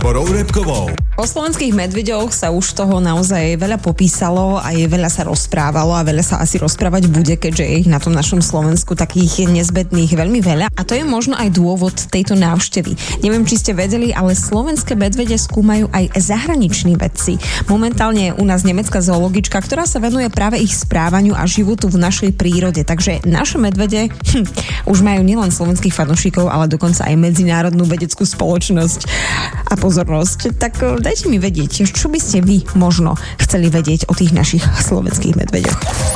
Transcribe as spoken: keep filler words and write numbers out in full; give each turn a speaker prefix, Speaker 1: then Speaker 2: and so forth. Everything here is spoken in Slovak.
Speaker 1: Barborou Repkovou.
Speaker 2: O slovenských medveďoch sa už toho naozaj veľa popísalo a je veľa sa rozprávalo a veľa sa asi rozprávať bude, keďže je ich na tom našom Slovensku takých nezbedných veľmi veľa. A to je možno aj dôvod tejto návštevy. Neviem, či ste vedeli, ale slovenské medvede skúmajú aj zahraniční vedci. Momentálne je u nás nemecká zoologička, ktorá sa venuje práve ich správaniu a životu v našej prírode. Takže naše medvede hm, už majú nielen slovenských fanúšikov, ale dokonca aj medzinárodnú vedeckú spoločnosť a pozornosť. Tak dajte mi vedieť, čo by ste vy možno chceli vedieť o tých našich slovenských medveďoch.